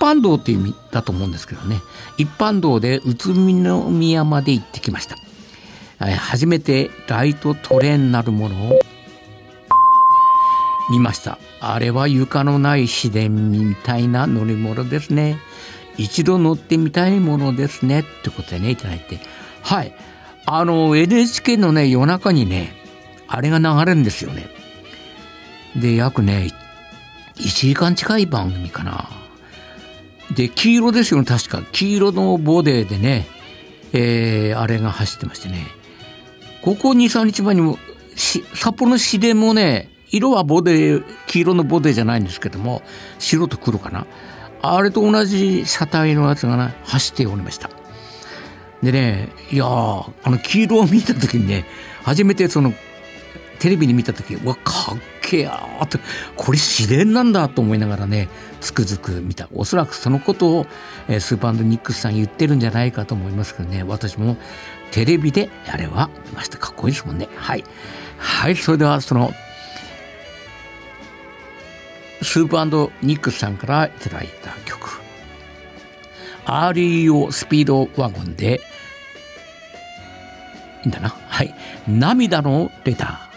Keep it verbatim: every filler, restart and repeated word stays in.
般道っていう意味だと思うんですけどね。一般道で宇都宮まで行ってきました。初めてライトトレーンなるものを見ました。あれは床のない市電みたいな乗り物ですね。一度乗ってみたいものですねってことでねいただいて、はい、あの エヌエイチケー のね夜中にねあれが流れるんですよね。で約ねいちじかん近い番組かな。で黄色ですよね、確か黄色のボデーでね、えー、あれが走ってましてね、ここ にさんにちまえにも札幌の市電もね色はボデー黄色のボデーじゃないんですけども白と黒かな、あれと同じ車体のやつがね走っておりました。でね、いやーあの黄色を見た時にね初めてそのテレビに見た時うわかっけやーと、これ市電なんだと思いながらねつくづく見た。おそらくそのことを、えー、スーパー&ニックスさん言ってるんじゃないかと思いますけどね、私もテレビであれは見ました。かっこいいですもんね。はいはい、それではそのスーパー&ニックスさんからいただいた曲 アールイーオー スピードワゴンでいいんだな、はい、涙のレター。